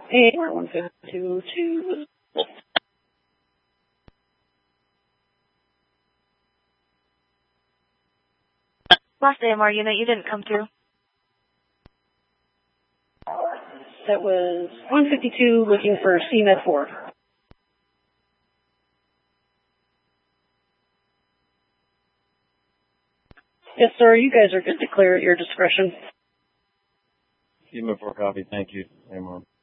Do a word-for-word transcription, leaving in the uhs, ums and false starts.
And we're one fifty-two, two. Last A M R unit, you didn't come through. That was one fifty-two looking for C Med four. Yes, sir, you guys are good to clear at your discretion. C Med four copy, thank you. A M R.